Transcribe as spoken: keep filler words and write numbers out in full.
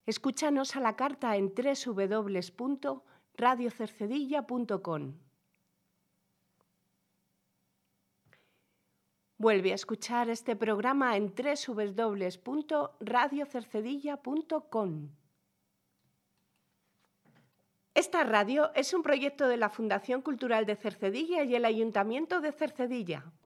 Escúchanos a la carta en doble u doble u doble u punto radio cercedilla punto com. Vuelve a escuchar este programa en doble u doble u doble u punto radio cercedilla punto com. Esta radio es un proyecto de la Fundación Cultural de Cercedilla y el Ayuntamiento de Cercedilla.